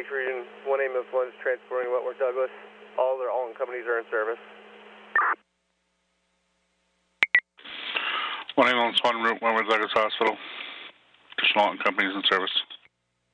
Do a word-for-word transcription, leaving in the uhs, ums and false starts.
Lakes Region, one ambulance one is transporting Wentworth Douglas. All their all companies are in service. one ambulance one, Route Wentworth Douglas Hospital. Additional all companies in service.